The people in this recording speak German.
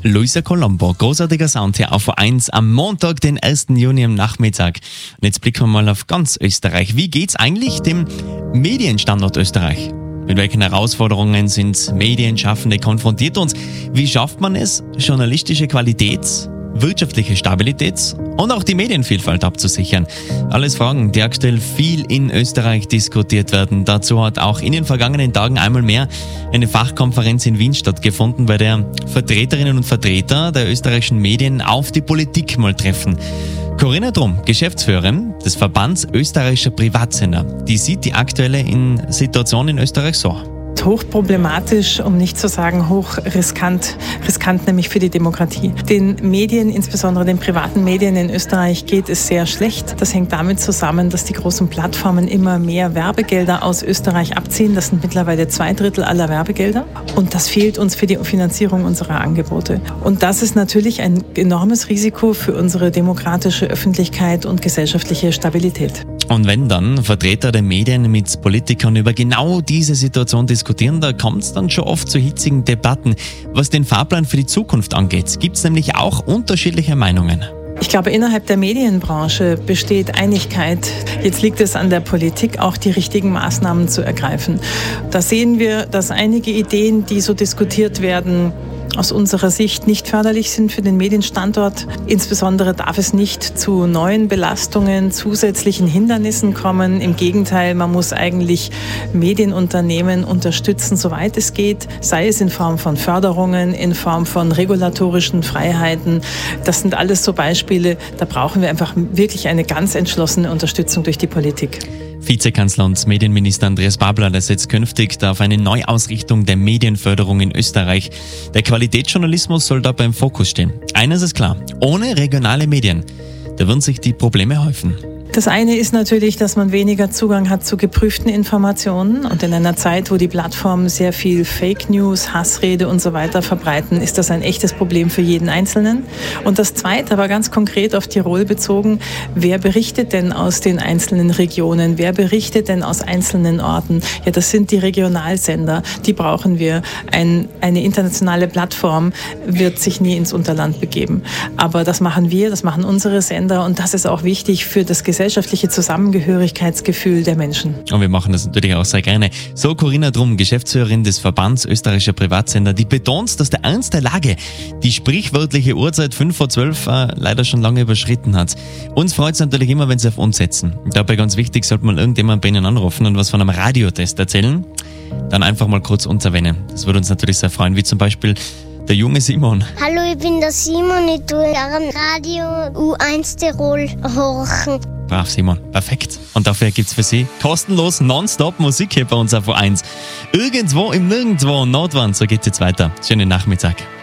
Luisa Colombo. Großartiger Sound hier auf A1 am Montag, den 1. Juni am Nachmittag. Und jetzt blicken wir mal auf ganz Österreich. Wie geht's eigentlich dem Medienstandort Österreich? Mit welchen Herausforderungen sind Medienschaffende konfrontiert und wie schafft man es, journalistische Qualität, wirtschaftliche Stabilität und auch die Medienvielfalt abzusichern? Alles Fragen, die aktuell viel in Österreich diskutiert werden. Dazu hat auch in den vergangenen Tagen einmal mehr eine Fachkonferenz in Wien stattgefunden, bei der Vertreterinnen und Vertreter der österreichischen Medien auf die Politik mal treffen. Corinna Drum, Geschäftsführerin des Verbands österreichischer Privatsender, die sieht die aktuelle Situation in Österreich so. Hochproblematisch, um nicht zu sagen hochriskant, riskant nämlich für die Demokratie. Den Medien, insbesondere den privaten Medien in Österreich, geht es sehr schlecht. Das hängt damit zusammen, dass die großen Plattformen immer mehr Werbegelder aus Österreich abziehen. Das sind mittlerweile 2/3 aller Werbegelder. Und das fehlt uns für die Finanzierung unserer Angebote. Und das ist natürlich ein enormes Risiko für unsere demokratische Öffentlichkeit und gesellschaftliche Stabilität. Und wenn dann Vertreter der Medien mit Politikern über genau diese Situation diskutieren, da kommt es dann schon oft zu hitzigen Debatten. Was den Fahrplan für die Zukunft angeht, gibt es nämlich auch unterschiedliche Meinungen. Ich glaube, innerhalb der Medienbranche besteht Einigkeit. Jetzt liegt es an der Politik, auch die richtigen Maßnahmen zu ergreifen. Da sehen wir, dass einige Ideen, die so diskutiert werden, aus unserer Sicht nicht förderlich sind für den Medienstandort. Insbesondere darf es nicht zu neuen Belastungen, zusätzlichen Hindernissen kommen. Im Gegenteil, man muss eigentlich Medienunternehmen unterstützen, soweit es geht, sei es in Form von Förderungen, in Form von regulatorischen Freiheiten. Das sind alles so Beispiele, da brauchen wir einfach wirklich eine ganz entschlossene Unterstützung durch die Politik. Vizekanzler und Medienminister Andreas Babler, der setzt künftig auf eine Neuausrichtung der Medienförderung in Österreich. Der Qualitätsjournalismus soll dabei im Fokus stehen. Eines ist klar, ohne regionale Medien, da würden sich die Probleme häufen. Das eine ist natürlich, dass man weniger Zugang hat zu geprüften Informationen. Und in einer Zeit, wo die Plattformen sehr viel Fake News, Hassrede und so weiter verbreiten, ist das ein echtes Problem für jeden Einzelnen. Und das Zweite, aber ganz konkret auf Tirol bezogen, wer berichtet denn aus den einzelnen Regionen? Wer berichtet denn aus einzelnen Orten? Ja, das sind die Regionalsender. Die brauchen wir. Eine internationale Plattform wird sich nie ins Unterland begeben. Aber das machen wir, das machen unsere Sender. Und das ist auch wichtig für das gesellschaftliche Zusammengehörigkeitsgefühl der Menschen. Und wir machen das natürlich auch sehr gerne. So Corinna Drum, Geschäftsführerin des Verbands österreichischer Privatsender, die betont, dass der Ernst der Lage die sprichwörtliche Uhrzeit 11:55 leider schon lange überschritten hat. Uns freut es natürlich immer, wenn sie auf uns setzen. Und dabei ganz wichtig, sollte mal irgendjemand bei Ihnen anrufen und was von einem Radiotest erzählen, dann einfach mal kurz uns erwähnen. Das würde uns natürlich sehr freuen, wie zum Beispiel der junge Simon. Hallo, ich bin der Simon, ich tue am Radio U1 Tirol horchen. Brav, Simon. Perfekt. Und dafür gibt's für Sie kostenlos nonstop Musik hier bei uns auf A1. Irgendwo im Nirgendwo und Nordwand, so geht's jetzt weiter. Schönen Nachmittag.